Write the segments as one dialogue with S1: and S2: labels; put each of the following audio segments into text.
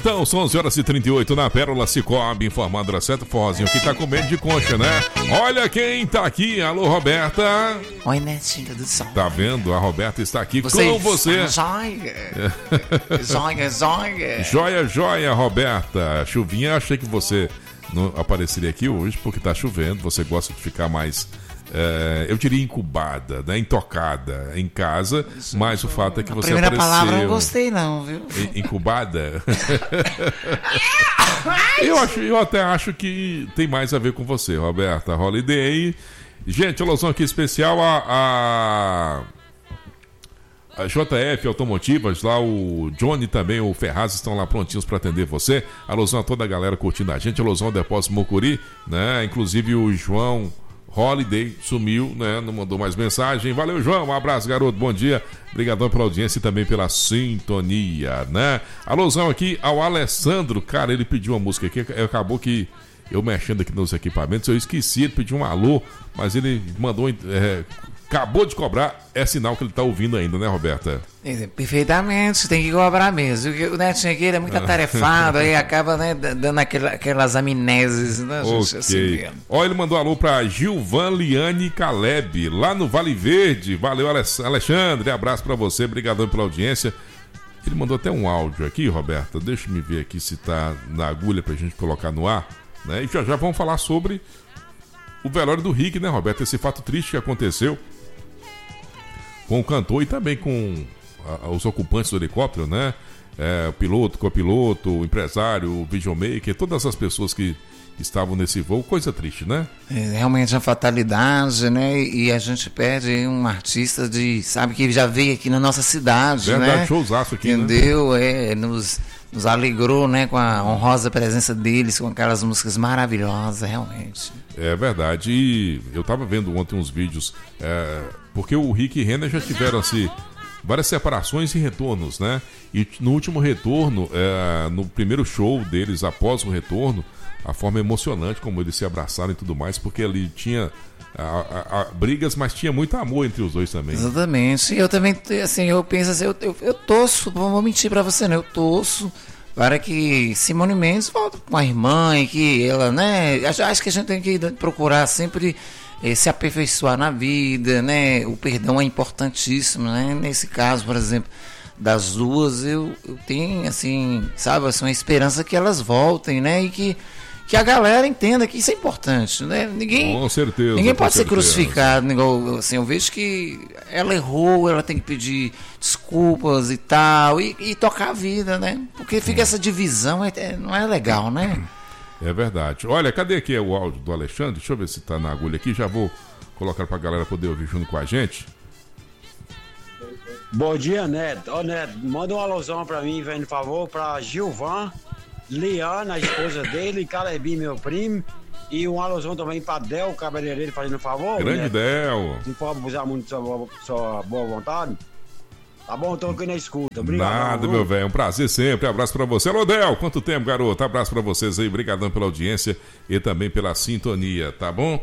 S1: Então, são 11h38 na Pérola Cicobi, informando da Seta Forrozinho, que tá comendo de concha, né? Olha quem tá aqui, alô Roberta.
S2: Oi, Netinho, tudo som.
S1: Tá vendo? A Roberta está aqui com você.
S2: Joia.
S1: Joia, Roberta. Chuvinha, achei que você não apareceria aqui hoje porque tá chovendo, você gosta de ficar mais... eu diria incubada, né? Intocada em casa, mas o fato é que você
S2: primeira
S1: apareceu.
S2: Palavra eu não gostei não, viu?
S1: Incubada? eu até acho que tem mais a ver com você, Roberta Holiday. Gente, alusão aqui especial a JF Automotivas, lá o Johnny também, o Ferraz estão lá prontinhos para atender você. Alusão a toda a galera curtindo a gente, alusão ao Depósito Mucuri, né? Inclusive o João Holiday sumiu, né? Não mandou mais mensagem. Valeu, João. Um abraço, garoto. Bom dia. Obrigadão pela audiência e também pela sintonia, né? Alusão aqui ao Alessandro. Cara, ele pediu uma música aqui. Acabou que eu mexendo aqui nos equipamentos, eu esqueci. Ele pediu um alô, mas ele mandou... acabou de cobrar. É sinal que ele tá ouvindo ainda, né, Roberta?
S2: Perfeitamente, tem que cobrar mesmo. O Netinho aqui ele é muito atarefado, aí acaba, né, dando aquelas amnésias, né, gente?
S1: Ok.
S2: Assim.
S1: Ó, ele mandou alô pra Gilvan Liane Caleb, lá no Vale Verde. Valeu, Alexandre. Abraço pra você, obrigadão pela audiência. Ele mandou até um áudio aqui, Roberta. Deixa eu ver aqui se tá na agulha pra gente colocar no ar, né? E já vamos falar sobre o velório do Rick, né, Roberta? Esse fato triste que aconteceu com o cantor e também com os ocupantes do helicóptero, né? O piloto, copiloto, o empresário, o videomaker, todas as pessoas que estavam nesse voo, coisa triste, né?
S2: Realmente é uma fatalidade, né? E a gente perde um artista sabe, que já veio aqui na nossa cidade,
S1: verdade,
S2: né?
S1: Showzaço aqui,
S2: entendeu?
S1: né?
S2: Nos alegrou, né? Com a honrosa presença deles, com aquelas músicas maravilhosas, realmente.
S1: É verdade. E eu tava vendo ontem uns vídeos, porque o Rick e Renner já tiveram, assim, várias separações e retornos, né? E no último retorno, no primeiro show deles, após o retorno, a forma emocionante como eles se abraçaram e tudo mais, porque ali tinha brigas, mas tinha muito amor entre os dois também.
S2: Exatamente. Eu também, assim, eu penso assim, eu torço, não vou mentir pra você, né? Eu torço para que Simone Mendes volte com a irmã e que ela, né? Acho que a gente tem que procurar sempre se aperfeiçoar na vida, né? O perdão é importantíssimo, né? Nesse caso, por exemplo, das duas, eu tenho, assim, sabe, assim, uma esperança que elas voltem, né? E que a galera entenda que isso é importante, né?
S1: Com certeza.
S2: Ninguém pode ser crucificado, igual, assim, eu vejo que ela errou, ela tem que pedir desculpas e tal, e tocar a vida, né? Porque fica essa divisão, não é legal, né?
S1: É verdade. Olha, cadê aqui o áudio do Alexandre? Deixa eu ver se tá na agulha aqui, já vou colocar pra galera poder ouvir junto com a gente.
S3: Bom dia, Neto. Ô, Neto, manda uma alusão pra mim, por favor, pra Gilvan Liana, a esposa dele, Calebinho, meu primo, e uma alusão também pra Del, o cabeleireiro, fazendo um favor.
S1: Grande, né? Del.
S3: Não pode abusar muito da sua boa vontade. Tá bom, tô aqui na escuta. Obrigado.
S1: Nada, meu velho, um prazer sempre. Abraço pra você. Alô, Del, quanto tempo, garoto? Abraço pra vocês aí, obrigadão pela audiência e também pela sintonia, tá bom?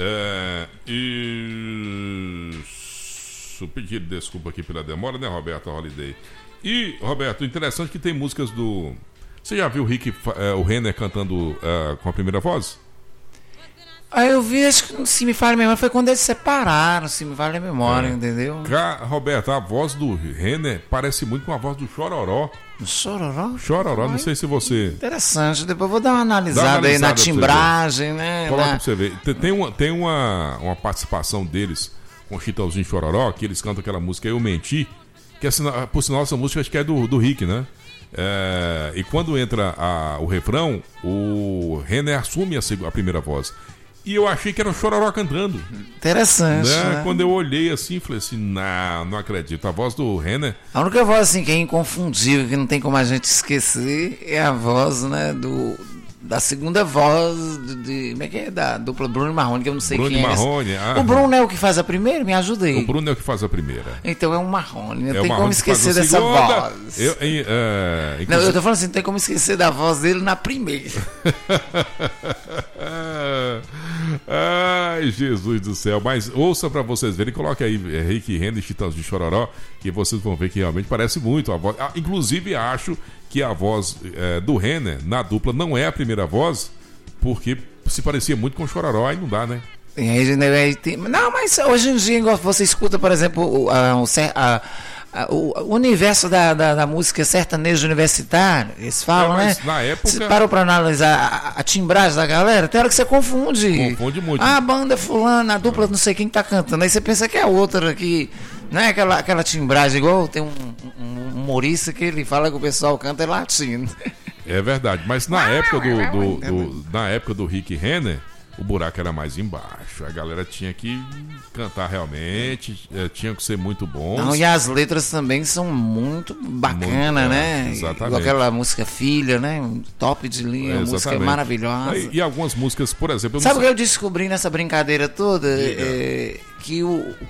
S1: Isso, pedir desculpa aqui pela demora, né, Roberto Holiday? E, Roberto, interessante que tem músicas do... Você já viu o Renner cantando com a primeira voz?
S2: Eu vi, acho que se me falha a memória, foi quando eles separaram, se me falha a memória, entendeu?
S1: Roberto, a voz do Renner parece muito com a voz do Chororó.
S2: Chororó?
S1: Chororó, não sei se você...
S2: Interessante, depois eu vou dar uma analisada aí na timbragem, né?
S1: Coloca pra você ver. Tem uma participação deles com o Chitãozinho Chororó, que eles cantam aquela música Eu Menti, que por sinal essa música acho que é do Rick, né? E quando entra o refrão, o Renner assume a primeira voz. E eu achei que era o Chororó cantando.
S2: Interessante, né?
S1: Quando eu olhei assim, falei assim, não acredito. A voz do Renner...
S2: A única voz assim, que é inconfundível, que não tem como a gente esquecer, é a voz, né, da segunda voz como é que é? Da dupla Bruno e Marrone, que eu não sei
S1: Bruno
S2: quem é.
S1: Marrone,
S2: o Bruno é o que faz a primeira? Me ajuda aí.
S1: O Bruno é o que faz a primeira.
S2: Então é um Marrone, não tem
S1: Marrone
S2: como esquecer dessa voz. Não, eu tô falando assim, não tem como esquecer da voz dele na primeira.
S1: Ai, Jesus do céu. Mas ouça pra vocês verem, coloque aí Rick Renner e Chitãozinho de Chororó, que vocês vão ver que realmente parece muito a voz. Inclusive, acho que a voz do Renner na dupla não é a primeira voz, porque se parecia muito com o Chororó, aí não dá, né?
S2: Não, mas hoje em dia, você escuta, por exemplo, o universo da música sertaneja universitária, eles falam, né?
S1: Na época...
S2: Você parou pra analisar a timbragem da galera, tem hora que você confunde.
S1: Confunde muito.
S2: A banda fulana, a dupla não sei quem tá cantando. Aí você pensa que é outra, que não é aquela timbragem, igual tem um humorista que ele fala que o pessoal canta latino.
S1: É verdade, mas na época do Rick Renner, o buraco era mais embaixo. A galera tinha que cantar realmente, tinha que ser muito bons.
S2: Não, e as letras também são muito bacanas, né?
S1: Exatamente.
S2: Aquela música Filha, né? Top de linha, uma música maravilhosa.
S1: E algumas músicas, por exemplo...
S2: Sabe o que eu descobri nessa brincadeira toda? Que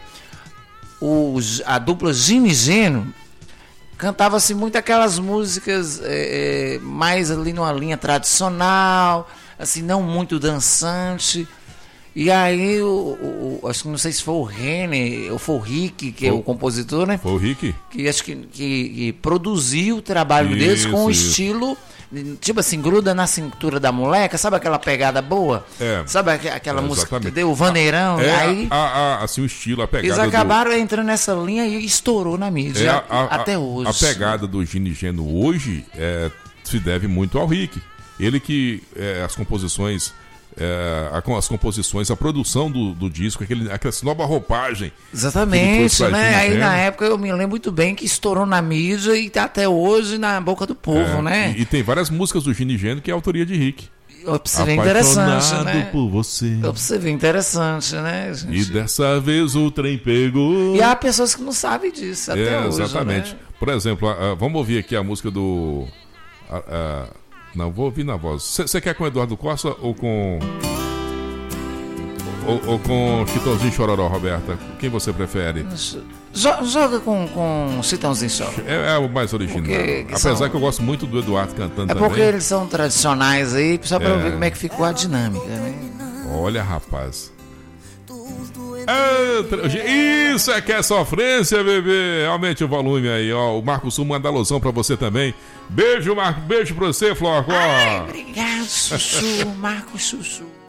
S2: a dupla Gino e Geno cantava-se muito aquelas músicas mais ali numa linha tradicional, assim, não muito dançante. E aí, acho que não sei se foi o Renner ou foi o Rick, que é o compositor, né?
S1: Foi o Rick.
S2: Que acho que produziu o trabalho deles com o estilo, tipo assim, gruda na cintura da moleca, sabe aquela pegada boa? Sabe aquela música que deu o vaneirão? Aí,
S1: assim, o estilo, a pegada.
S2: Eles acabaram entrando nessa linha e estourou na mídia até hoje.
S1: A pegada do Gino e Geno hoje se deve muito ao Rick. Ele que as composições, a produção do disco, aquela nova roupagem.
S2: Exatamente, né? Aí na época eu me lembro muito bem que estourou na mídia e tá até hoje na boca do povo, né?
S1: E tem várias músicas do Gino e Geno que é a autoria de Rick.
S2: Pra você ver interessante, né?
S1: Por você.
S2: Pra você ver interessante, né, gente?
S1: E dessa vez o trem pegou.
S2: E há pessoas que não sabem disso até hoje,
S1: exatamente.
S2: Né?
S1: Por exemplo, vamos ouvir aqui a música do... Não, vou ouvir na voz. Você quer com o Eduardo Costa ou com... Ou com Chitãozinho Chororó, Roberta? Quem você prefere?
S2: Joga com Chitãozinho Chororó.
S1: É o mais original. Apesar que eu gosto muito do Eduardo cantando também.
S2: É porque eles são tradicionais aí, só pra eu ver como é que ficou a dinâmica, né?
S1: Olha, rapaz. Isso é que é sofrência, bebê. Aumente o volume aí, ó. O Marco Sul manda alusão pra você também. Beijo, Marco. Beijo pra você, Flor.
S2: Ai, obrigado, Chuchu. Marco Chuchu.